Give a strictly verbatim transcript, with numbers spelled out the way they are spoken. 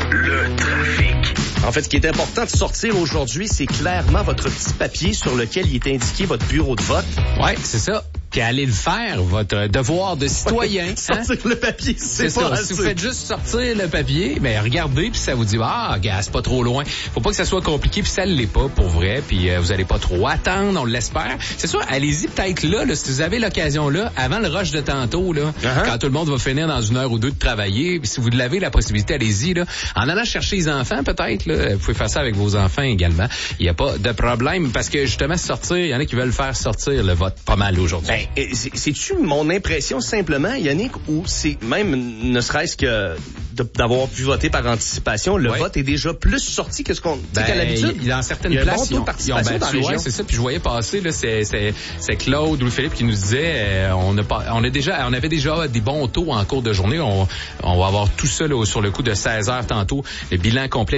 Le trafic. En fait, ce qui est important de sortir aujourd'hui, c'est clairement votre petit papier sur lequel il est indiqué votre bureau de vote. Ouais, c'est ça. Puis allez le faire, votre devoir de citoyen. Ouais, sortir hein? le papier, c'est, c'est pas ça. assez. Si vous faites juste sortir le papier, ben regardez, puis ça vous dit, ah, gars, c'est pas trop loin. Faut pas que ça soit compliqué, puis ça l'est pas, pour vrai. Puis euh, vous allez pas trop attendre, on l'espère. C'est sûr, allez-y peut-être là, là, si vous avez l'occasion là, avant le rush de tantôt, là, uh-huh. quand tout le monde va finir dans une heure ou deux de travailler, puis si vous l'avez la possibilité, allez-y, là. En allant chercher les enfants, peut-être, là, vous pouvez faire ça avec vos enfants également. Il n'y a pas de problème, parce que justement, sortir, il y en a qui veulent faire sortir le vote pas mal aujourd'hui. Ben, c'est, c'est-tu mon impression simplement, Yannick, ou c'est même, ne serait-ce que de, d'avoir pu voter par anticipation, le ouais. vote est déjà plus sorti que ce qu'on ben, qu'à l'habitude? Dans certaines il y a places, un bon taux de participation ils ont, ils ont dans la région. Ouais, c'est ça. Puis je voyais passer, là, c'est, c'est, c'est Claude ou Philippe qui nous disait, euh, on a pas, on a déjà, on avait déjà des bons taux en cours de journée. On, on va avoir tout ça là, sur le coup de seize heures tantôt, le bilan complet